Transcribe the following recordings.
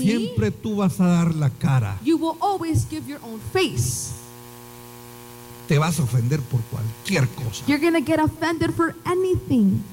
siempre tú vas a dar la cara. you will always give your own face. Te vas a ofender por cualquier cosa. You're going to get offended for anything.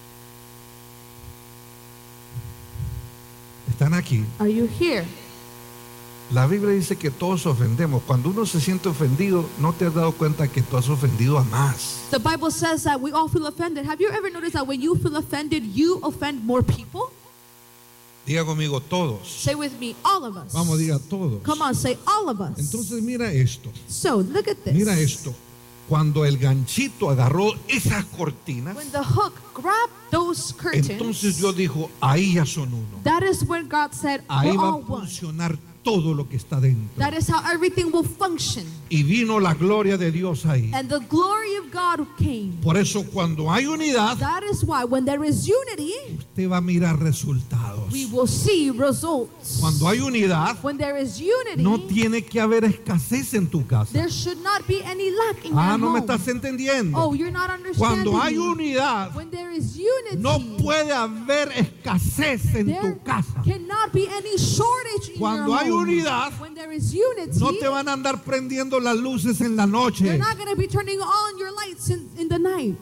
¿Están aquí? Are you here? La Biblia dice que todos ofendemos. Cuando uno se siente ofendido, ¿no te has dado cuenta que tú has ofendido a más? The Bible says that we all feel offended. Have you ever noticed that when you feel offended, you offend more people? Diga conmigo, todos. Say with me, all of us. Vamos, diga todos. Come on, say all of us. Entonces mira esto. So, look at this. Mira esto. Cuando el ganchito agarró esas cortinas, When the hook grabbed those curtains, entonces Dios dijo, ahí ya son uno. that is when God said, Ahí we're va a all one. funcionar todo lo que está dentro. That is how everything will function. Y vino la gloria de Dios ahí. And the glory of God came. Por eso cuando hay unidad, That is why when there is unity, usted va a mirar resultados. we will see results. Cuando hay unidad, When there is unity, no tiene que haber escasez en tu casa. there should not be any lack in your No me home. estás entendiendo. Oh, you're not understanding. Cuando hay me. unidad, When there is unity, no puede haber escasez en there tu casa. cannot be any shortage in Cuando your hay home. unidad, When there is unity, no te van a andar prendiendo las luces en la you're noche. not going to be turning on your lights in the night.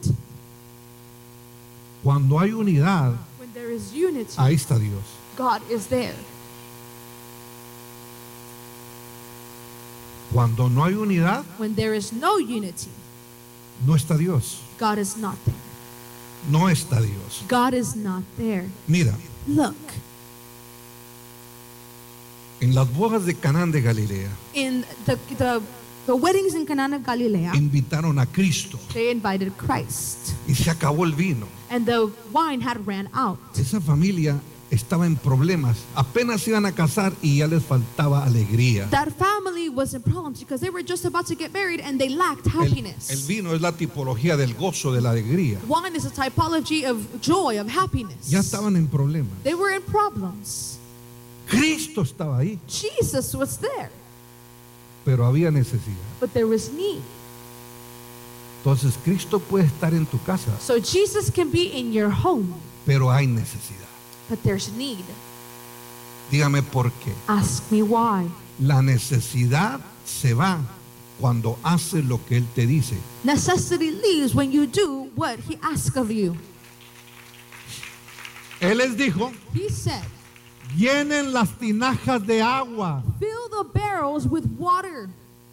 Cuando hay unidad, When there is unity, ahí está Dios. God is there. Cuando no hay unidad, When there is no unity, no está Dios. God is not there. No está Dios. God is not there. Mira, Look, en las bodas de Canaán de Galilea, in the weddings in Cana of Galilee, invitaron a Cristo they invited Christ, y se acabó el vino. and the wine had ran out. Esa familia estaba en problemas. Apenas se iban a casar y ya les faltaba alegría. That family was in problems because they were just about to get married and they lacked El happiness. vino es la tipología del gozo, de la alegría. Wine is a typology of joy, of happiness. Ya estaban en problemas. They were in problems. Cristo estaba ahí, Jesus was there, pero había necesidad. but there was need. Entonces Cristo puede estar en tu casa, So Jesus can be in your home, pero hay necesidad. but there's need. Dígame por qué. Ask me why. La necesidad se va cuando haces lo que Él te dice. Necessity leaves when you do what he asks of you. Él les dijo, He said, llenen las tinajas de agua fill the barrels with water,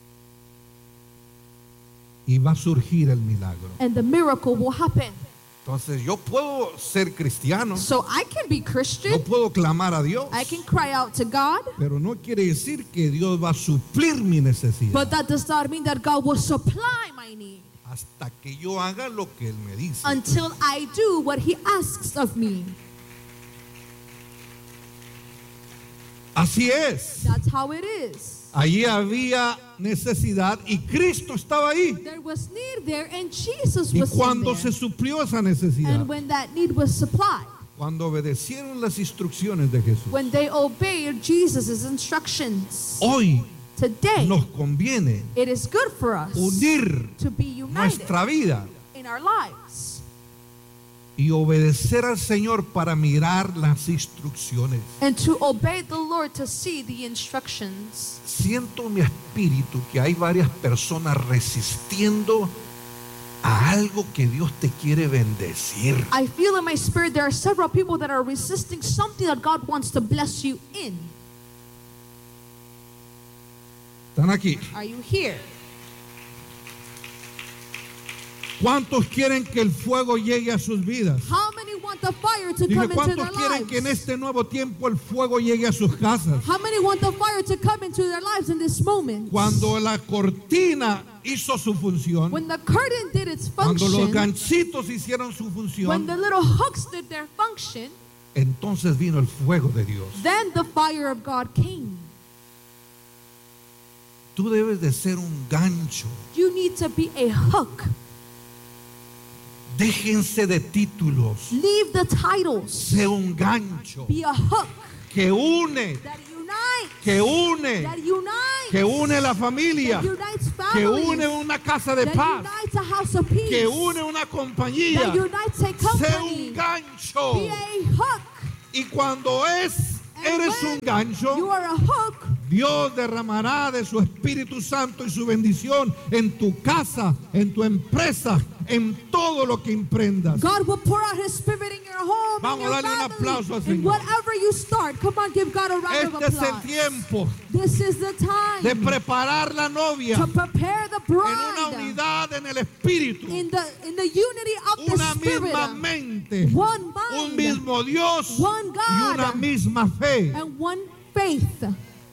y va a surgir el milagro. and the miracle will happen. Entonces yo puedo ser cristiano, So I can be yo Christian, puedo clamar a Dios, I can cry out to God, pero no quiere decir que Dios va a suplir mi necesidad but that does not mean that God will supply my need hasta que yo haga lo que Él me dice. until I do what he asks of me. Así es. That's how it is. Allí había necesidad y Cristo estaba ahí. There was need there and Jesus Y was in cuando se there. suplió esa necesidad, And when that need was supplied, cuando obedecieron las instrucciones de Jesús, when they obeyed Jesus' instructions, hoy today nos conviene it is good for us unir to be united nuestra vida in our lives y obedecer al Señor para mirar las instrucciones. and to obey the Lord to see the instructions. Siento en mi espíritu que hay varias personas resistiendo a algo que Dios te quiere bendecir. I feel in my spirit there are several people that are resisting something that God wants to bless you in. ¿Están aquí? Are you here? ¿Cuántos quieren que el fuego llegue a sus vidas? How many want the fire to Dije, come into ¿cuántos their quieren que en lives? este nuevo tiempo el fuego llegue a sus casas? How many want the fire to come into their lives in this moment? Cuando la cortina hizo su función, When the curtain did its cuando los function, ganchitos hicieron su when función, the little hooks did their function, entonces vino el fuego de Dios. then the fire of God came. Tú debes de ser un gancho. You need to be a hook. Déjense de títulos. Leave the titles. Sé un gancho Be a hook que une, that unites. que une, That unites. que une la familia, That unites que families. une una casa de That paz, unites a house of peace. que une una compañía. That unites a Sé company. un gancho. Be a hook. Y cuando es eres un gancho, you are a hook, Dios derramará de su Espíritu Santo y su bendición en tu casa, en tu empresa, en todo lo que emprendas. God will pour out His Spirit in your home, Vamos in a your darle un aplauso al family, in Señor. whatever you start. Come on, give God a round of Este es el applause. tiempo This is the de time preparar la novia to prepare the en una bride unidad en el Espíritu, in the unity of the una Spirit, misma mente, one un mind, mismo Dios one y una God, misma fe. and one faith.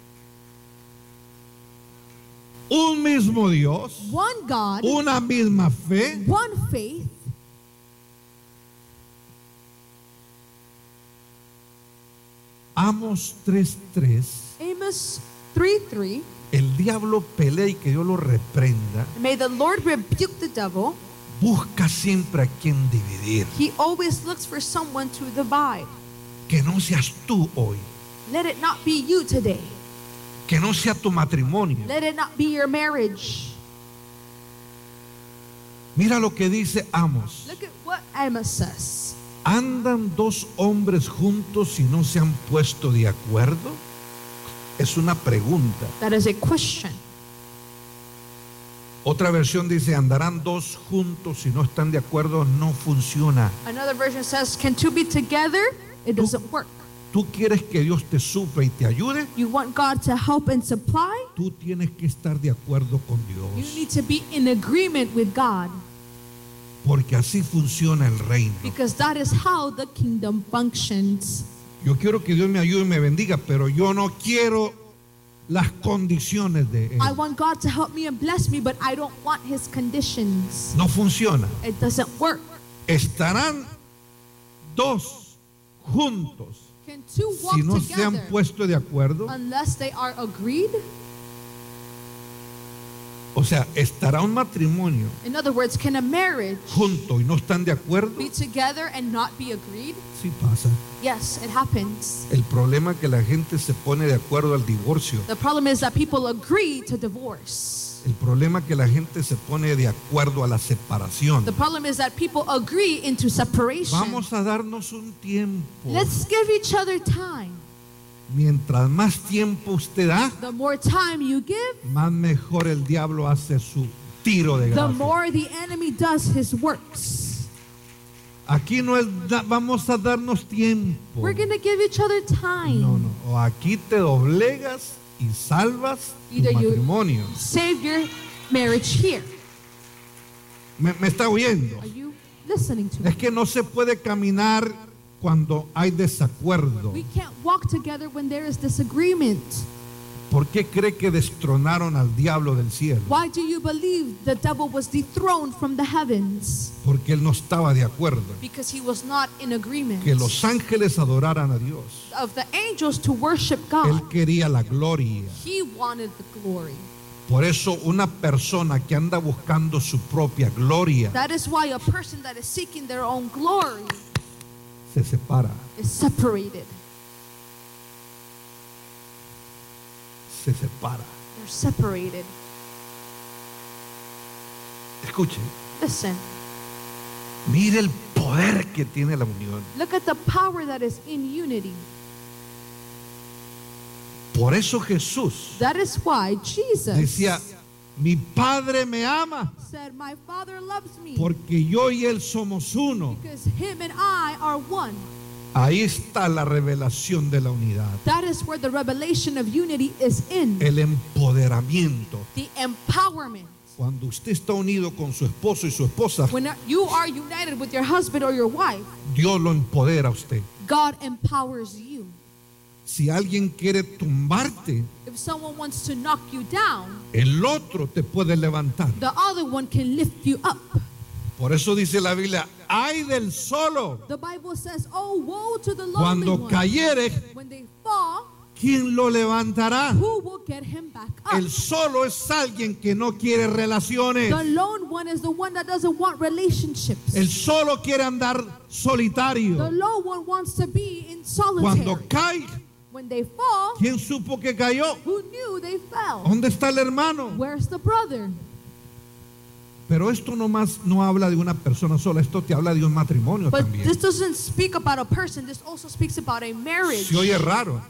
Un mismo Dios, One God, una misma fe. one faith. Amos 3:3. Amos 3:3. El diablo pelea y que Dios lo reprenda. May the Lord rebuke the devil. Busca siempre a quien dividir. He always looks for someone to divide. Que no seas tú hoy. Let it not be you today. Que no sea tu matrimonio. Let it not be your marriage. Mira lo que dice Amos. Look at what Amos says. ¿Andan dos hombres juntos y no se han puesto de acuerdo? Es una pregunta. That is a question. Otra versión dice, andarán dos juntos y no están de acuerdo, no funciona. Another version says, can two be together? It doesn't work. ¿Tú quieres que Dios te supla y te ayude? You want God to help and supply? Tú tienes que estar de acuerdo con You Dios. need to be in agreement with God, Porque así funciona el reino. because that is how the kingdom functions. Yo quiero que Dios me ayude y me bendiga, pero yo no quiero las condiciones de Él. I want God to help me and bless me, but I don't want His conditions. No funciona. It doesn't work. Estarán dos juntos Can two walk si no se han together puesto de acuerdo. unless they are agreed? O sea, estará un matrimonio In other words, can a marriage junto y no están de acuerdo. be together and not be agreed? Sí pasa. Yes, it happens. El problema es que la gente se pone de acuerdo al divorcio. The problem is that people agree to divorce. El problema es que la gente se pone de acuerdo a la separación. The problem is that people agree into separation. Vamos a darnos un tiempo. Let's give each other time. Mientras más tiempo usted da, The more time you give, más mejor el diablo hace su tiro de the gracia. more the enemy does his works. Aquí no es vamos a darnos tiempo. We're going to give each other time. No, no. O aquí te doblegas y salvas tu Either you- matrimonio. Save your marriage here. Me está oyendo. Are you listening to me? Es que no se puede caminar cuando hay desacuerdo. We can't walk together when there is disagreement. ¿Por qué cree que destronaron al diablo del cielo? Why do you believe the devil was dethroned from the heavens? Porque él no estaba de acuerdo. Because he was not in agreement. Que los ángeles adoraran a Dios. Of the angels to worship Él God, quería la gloria. he wanted the glory. Por eso una persona que anda buscando su propia gloria That is why a person that is seeking their own glory se separa. is separated. Se separa. They're separated. Escuche, Listen, mire el poder que tiene la unión. look at the power that is in unity. Por eso Jesús That is why Jesus decía, mi Padre me ama said, my Father loves me porque yo y Él somos uno. because him and I are one. Ahí está la revelación de la unidad. That is where the revelation of unity is in. El empoderamiento. The empowerment. Cuando usted está unido con su esposo y su esposa, When you are united with your husband or your wife, Dios lo empodera a usted. God empowers you. Si alguien quiere tumbarte, If someone wants to knock you down, el otro te puede levantar. the other one can lift you up. Por eso dice la Biblia, ay del solo, The Bible says, oh, woe to the lonely cuando one. cayere, When they fall, ¿quién lo levantará? who will get him back up? El solo es alguien que no quiere relaciones. The lone one is the one that doesn't want relationships. El solo quiere andar The solitario. low one wants to be in Cuando solitary. cae, When they fall, ¿quién supo que cayó? who knew they fell? ¿Dónde está el hermano? Where's the brother? Pero esto nomás no habla de una persona sola, esto te habla de un matrimonio But también. this doesn't speak about a person. This also speaks about a marriage. Se oye raro,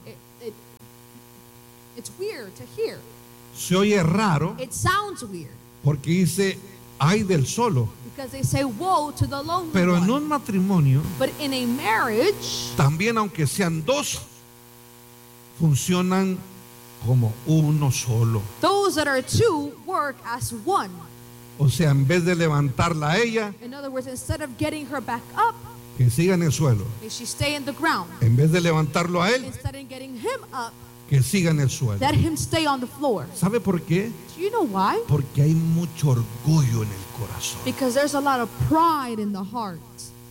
It's weird to hear. se oye raro It sounds weird porque dice, ay del solo. because they say woe to the lonely Pero en one. un matrimonio, But in a marriage, también aunque sean dos, funcionan como uno solo. those that are two work as one. O sea, en vez de levantarla a ella, In other words, instead of getting her back up, que siga en el suelo. may she stay in the ground. En vez de levantarlo a él, Instead of getting him up, que siga en el suelo. let him stay on the floor. ¿Sabe por qué? Do you know why? Porque hay mucho orgullo en el corazón. Because there's a lot of pride in the heart.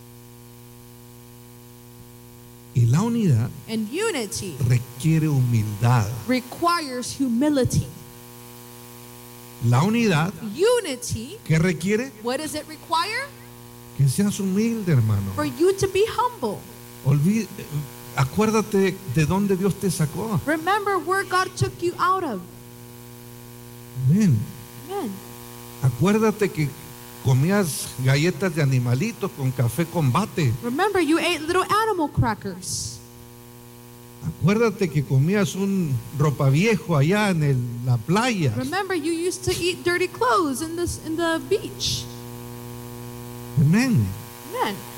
Y la unidad And unity requiere humildad. requires humility. La unidad, Unity, ¿qué requiere? what does it require? Que seas humilde, hermano. For you to be humble. Acuérdate de dónde Dios te sacó. Remember where God took you out of. Amén. Amen. Acuérdate que comías galletas de animalitos con café combate. Remember you ate little animal crackers. Acuérdate que comías un ropa viejo allá en la playa. Remember you used to eat dirty clothes in the beach. Amén. Amen.